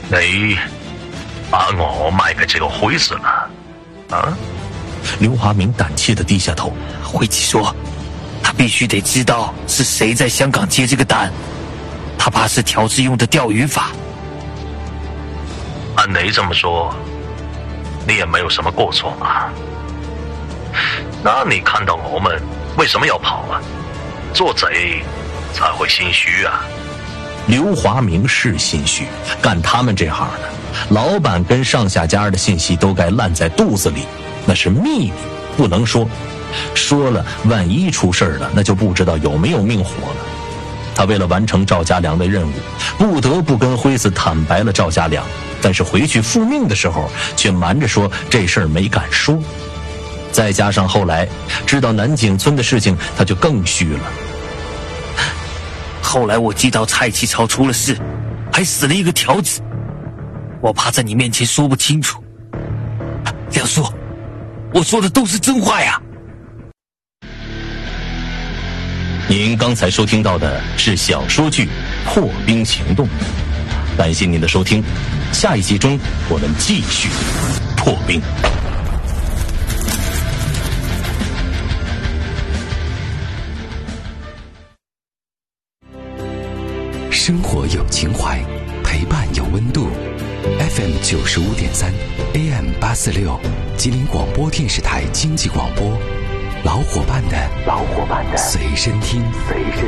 你把我卖给这个辉子了啊？ 刘华明胆怯地低下头。 辉子说他必须得知道是谁在香港接这个单，他怕是调制用的钓鱼法。 按你这么说，你也没有什么过错嘛。那你看到我们为什么要跑啊？做贼才会心虚啊。 刘华明是心虚，干他们这行的，老板跟上下家的信息都该烂在肚子里，那是秘密，不能说，说了万一出事了，那就不知道有没有命活了。他为了完成赵家良的任务，不得不跟辉子坦白了赵家良，但是回去复命的时候却瞒着说这事儿没敢说。再加上后来知道南井村的事情，他就更虚了。 后来我知道蔡其超出了事，还死了一个条子，我怕在你面前说不清楚。梁叔，我说的都是真话呀。 您刚才收听到的是小说剧《破冰行动》，感谢您的收听，下一集中我们继续破冰。 生活有情怀，陪伴有温度。FM 95.3 AM 846，吉林广播电视台经济广播，老伙伴的随身听。